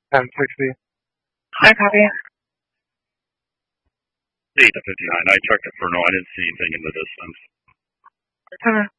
1060. I copy. Data 59. I checked it for no. I didn't see anything in the distance. Okay.